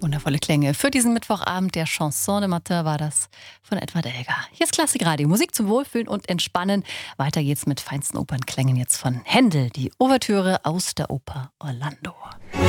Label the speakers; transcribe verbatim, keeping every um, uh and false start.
Speaker 1: Wundervolle Klänge. Für diesen Mittwochabend der Chanson de Matin war das von Edward Elgar. Hier ist Klassikradio, Musik zum Wohlfühlen und Entspannen. Weiter geht's mit feinsten Opernklängen jetzt von Händel, die Ouvertüre aus der Oper Orlando.